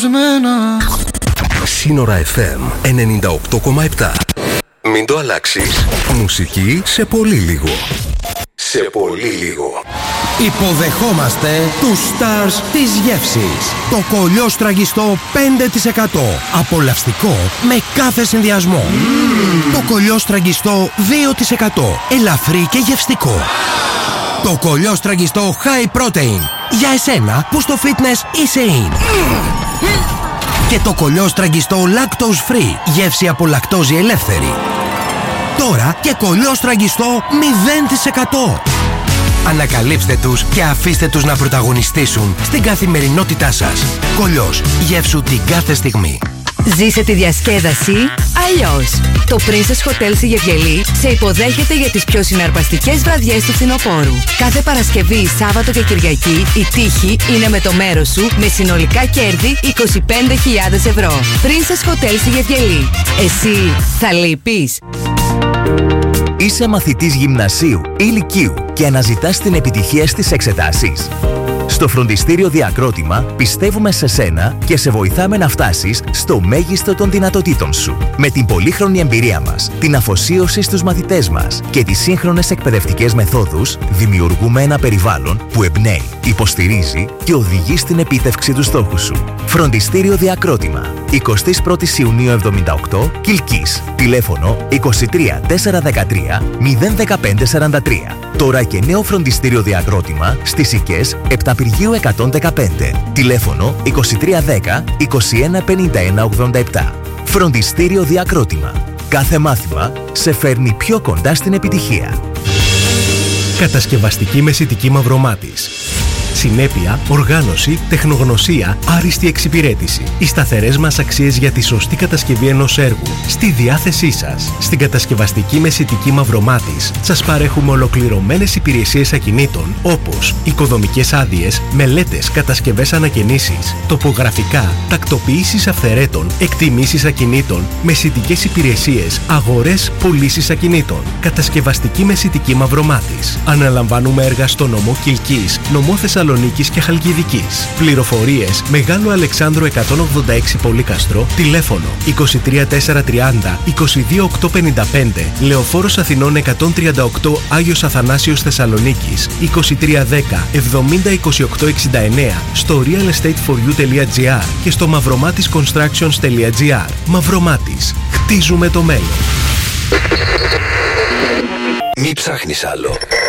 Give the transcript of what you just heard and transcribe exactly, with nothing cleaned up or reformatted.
Σύνορα εφ εμ ενενήντα οκτώ κόμμα επτά. Μην το αλλάξεις. Μουσική σε πολύ λίγο. Σε πολύ λίγο. Υποδεχόμαστε τους stars της γεύσης. Το κολλιό στραγγιστό πέντε τοις εκατό. Απολαυστικό με κάθε συνδυασμό. Mm. Το κολλιό στραγγιστό δύο τοις εκατό. Ελαφρύ και γευστικό. Oh. Το κολλιό στραγγιστό high protein. Για εσένα που στο fitness είσαι in. Mm. Και το κολλιό στραγγιστό lactose free. Γεύση από λακτόζη ελεύθερη. Τώρα και κολλιό στραγγιστό μηδέν τοις εκατό. Ανακαλύψτε τους και αφήστε τους να πρωταγωνιστήσουν στην καθημερινότητά σας. Κολλιός, γεύσου την κάθε στιγμή. Ζήσε τη διασκέδαση αλλιώς. Το Princess Hotel στη Γευγελή σε υποδέχεται για τις πιο συναρπαστικές βραδιές του φθινοπόρου. Κάθε Παρασκευή, Σάββατο και Κυριακή η τύχη είναι με το μέρος σου με συνολικά κέρδη είκοσι πέντε χιλιάδες ευρώ. Princess Hotel στη Γευγελή. Εσύ θα λείπεις? Είσαι μαθητής γυμνασίου ή λυκείου και αναζητάς την επιτυχία στις εξετάσεις? Στο Φροντιστήριο Διακρότημα πιστεύουμε σε σένα και σε βοηθάμε να φτάσεις στο μέγιστο των δυνατοτήτων σου. Με την πολύχρονη εμπειρία μας, την αφοσίωση στους μαθητές μας και τις σύγχρονες εκπαιδευτικές μεθόδους, δημιουργούμε ένα περιβάλλον που εμπνέει, υποστηρίζει και οδηγεί στην επίτευξη του στόχου σου. Φροντιστήριο Διακρότημα. εικοστή πρώτη Ιουνίου εβδομήντα οκτώ, Κιλκής. Τηλέφωνο είκοσι τρία τετρακόσια δεκατρία μηδέν δεκαπέντε σαράντα τρία. Τώρα και νέο φροντιστήριο Διακρότημα στις Οικές Επταπηργίου εκατόν δεκαπέντε. Τηλέφωνο είκοσι τρία δέκα είκοσι ένα πενήντα ένα ογδόντα επτά. Φροντιστήριο Διακρότημα. Κάθε μάθημα σε φέρνει πιο κοντά στην επιτυχία. Κατασκευαστική μεσιτική Μαυρομάτης. Συνέπεια, οργάνωση, τεχνογνωσία, άριστη εξυπηρέτηση. Οι σταθερές μας αξίες για τη σωστή κατασκευή ενός έργου στη διάθεσή σας. Στην Κατασκευαστική Μεσιτική Μαυρομάτης σας παρέχουμε ολοκληρωμένες υπηρεσίες ακινήτων όπως οικοδομικές άδειες, μελέτες, κατασκευές ανακαινήσεις, τοπογραφικά, τακτοποιήσεις αυθαιρέτων, εκτιμήσεις ακινήτων, μεσιτικές υπηρεσίες, αγορές, πωλήσεις ακινήτων. Κατασκευαστική Μεσιτική Μαυρομάτης. Αναλαμβάνουμε έργα στο νομό Κιλκής, νομό Θεσσαλονίκης και Χαλκιδικής. Πληροφορίες Μεγάλο Αλεξάνδρου εκατόν ογδόντα έξι Πολύκαστρο, τηλέφωνο είκοσι τρία τετρακόσια τριάντα είκοσι δύο οκτακόσια πενήντα πέντε, Λεωφόρος Αθηνών εκατόν τριάντα οκτώ Άγιος Αθανάσιος Θεσσαλονίκης, είκοσι τρία δέκα εβδομήντα είκοσι οκτώ εξήντα εννέα, στο realestateforyou.gr και στο mavromatisconstructions.gr. Μαυρομάτης. Χτίζουμε το μέλλον. Μη ψάχνεις άλλο.